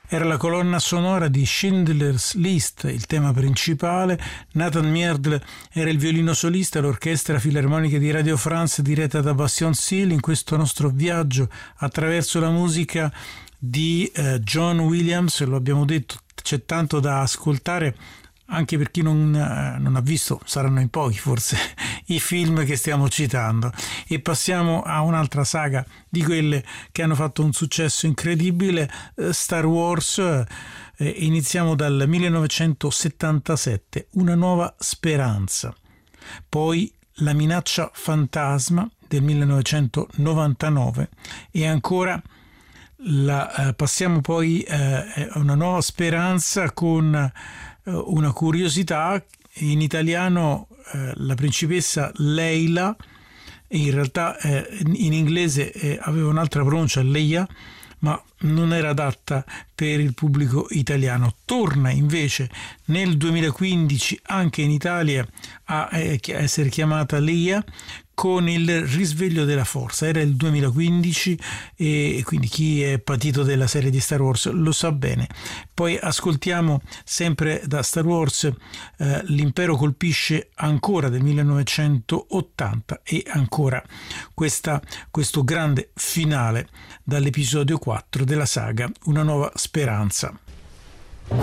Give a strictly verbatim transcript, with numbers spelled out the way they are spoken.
Era la colonna sonora di Schindler's List, il tema principale. Nathan Mierdl era il violino solista, l'orchestra filarmonica di Radio France diretta da Bastien Seal in questo nostro viaggio attraverso la musica di eh, John Williams. Lo abbiamo detto, c'è tanto da ascoltare anche per chi non, eh, non ha visto, saranno in pochi forse, i film che stiamo citando. E passiamo a un'altra saga di quelle che hanno fatto un successo incredibile, eh, Star Wars. Eh, iniziamo dal millenovecentosettantasette, Una nuova speranza, poi La minaccia fantasma del millenovecentonovantanove e ancora la, eh, passiamo poi eh, a Una nuova speranza con una curiosità, in italiano eh, la principessa Leila, in realtà eh, in inglese eh, aveva un'altra pronuncia, Leia, ma non era adatta per il pubblico italiano. Torna invece nel duemilaquindici anche in Italia a eh, essere chiamata Leia con Il risveglio della forza. Era il duemilaquindici e quindi chi è patito della serie di Star Wars lo sa bene. Poi ascoltiamo sempre da Star Wars eh, L'impero colpisce ancora del millenovecentottanta e ancora questa, questo grande finale dall'episodio quattro della saga Una nuova speranza.